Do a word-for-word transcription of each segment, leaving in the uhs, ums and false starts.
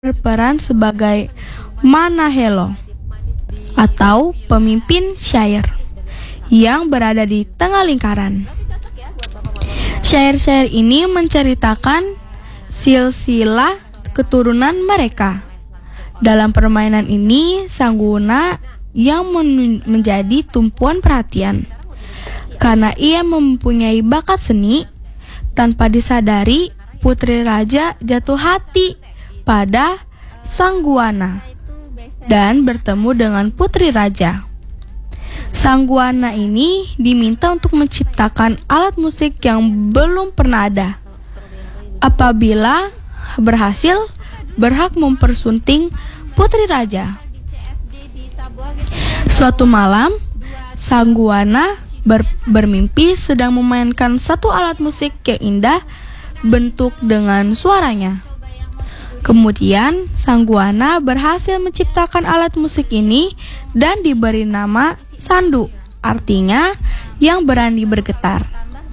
berperan sebagai Manahelo atau pemimpin syair yang berada di tengah lingkaran. Syair-syair ini menceritakan silsilah keturunan mereka. Dalam permainan ini, Sangguna yang men- menjadi tumpuan perhatian. Karena ia mempunyai bakat seni, tanpa disadari putri raja jatuh hati pada Sangguana dan bertemu dengan putri raja. Sangguana ini diminta untuk menciptakan alat musik yang belum pernah ada. Apabila berhasil, berhak mempersunting putri raja. Suatu malam, Sangguana ber- bermimpi sedang memainkan satu alat musik yang indah bentuk dengan suaranya. Kemudian, Sangguana berhasil menciptakan alat musik ini dan diberi nama Sandu, artinya yang berani bergetar.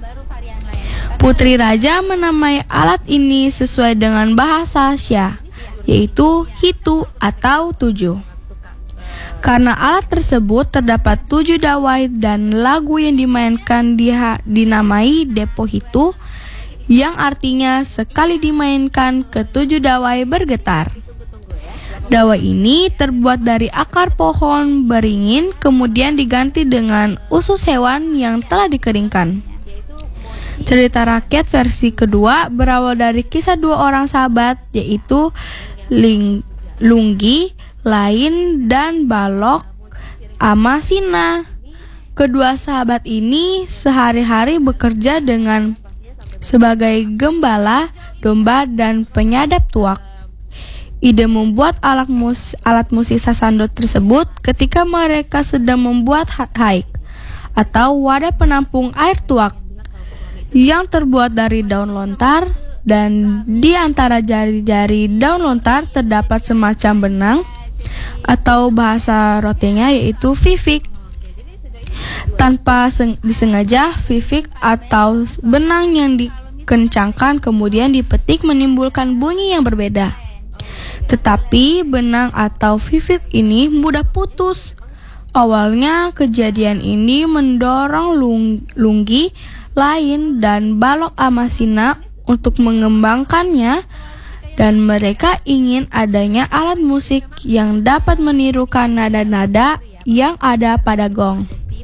Putri raja menamai alat ini sesuai dengan bahasa Xia, yaitu hitu atau tujuh. Karena alat tersebut terdapat tujuh dawai dan lagu yang dimainkan diha- dinamai Depo Hitu, yang artinya sekali dimainkan ketujuh dawai bergetar. Dawai ini terbuat dari akar pohon beringin, kemudian diganti dengan usus hewan yang telah dikeringkan. Cerita rakyat versi kedua berawal dari kisah dua orang sahabat, yaitu Ling, Lunggi, Lain, dan Balok Amasina. Kedua sahabat ini sehari-hari bekerja dengan sebagai gembala, domba, dan penyadap tuak. Ide membuat alat, mus, alat musik sasando tersebut ketika mereka sedang membuat haik atau wadah penampung air tuak yang terbuat dari daun lontar, dan di antara jari-jari daun lontar terdapat semacam benang atau bahasa rotinya yaitu vivik. Tanpa seng- disengaja, vivik atau benang yang dikencangkan kemudian dipetik menimbulkan bunyi yang berbeda. Tetapi benang atau vivik ini mudah putus. Awalnya kejadian ini mendorong Lung- Lunggi, Lain, dan Balok Amasina untuk mengembangkannya, dan mereka ingin adanya alat musik yang dapat menirukan nada-nada yang ada pada gong.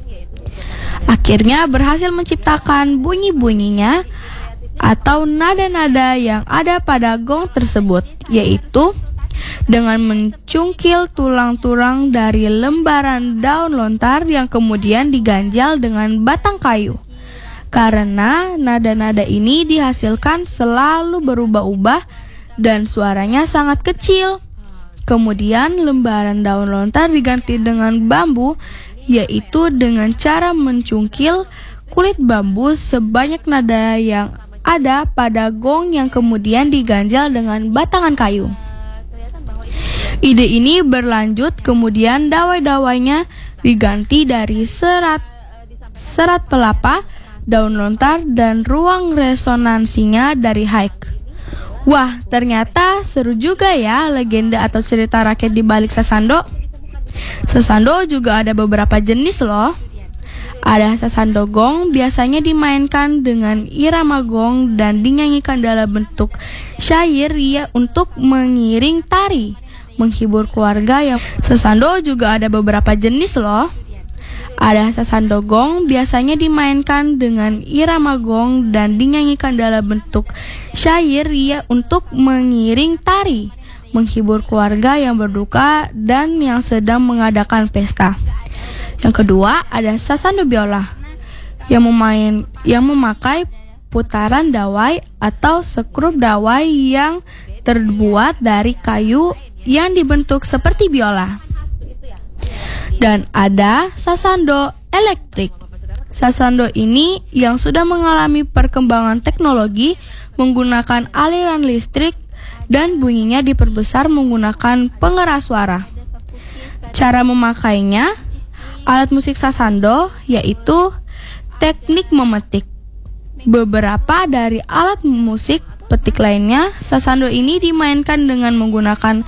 Akhirnya berhasil menciptakan bunyi-bunyinya atau nada-nada yang ada pada gong tersebut, yaitu dengan mencungkil tulang-tulang dari lembaran daun lontar yang kemudian diganjal dengan batang kayu. Karena nada-nada ini dihasilkan selalu berubah-ubah dan suaranya sangat kecil. Kemudian lembaran daun lontar diganti dengan bambu, yaitu dengan cara mencungkil kulit bambu sebanyak nada yang ada pada gong yang kemudian diganjal dengan batangan kayu. Ide ini berlanjut, kemudian dawai-dawainya diganti dari serat serat pelapa, daun lontar, dan ruang resonansinya dari haik. Wah, ternyata seru juga ya legenda atau cerita rakyat di balik sasando. Sasando juga ada beberapa jenis loh. Ada sasando gong, biasanya dimainkan dengan irama gong dan dinyanyikan dalam bentuk syair ya untuk mengiring tari, menghibur keluarga yang. Sasando juga ada beberapa jenis loh. Ada sasando gong, biasanya dimainkan dengan irama gong dan dinyanyikan dalam bentuk syair ya untuk mengiring tari, menghibur keluarga yang berduka dan yang sedang mengadakan pesta. Yang kedua, ada sasando biola yang memain yang memakai putaran dawai atau sekrup dawai yang terbuat dari kayu yang dibentuk seperti biola. Dan ada sasando elektrik. Sasando ini yang sudah mengalami perkembangan teknologi menggunakan aliran listrik dan bunyinya diperbesar menggunakan pengeras suara. Cara memakainya, alat musik sasando yaitu teknik memetik. Beberapa dari alat musik petik lainnya, sasando ini dimainkan dengan menggunakan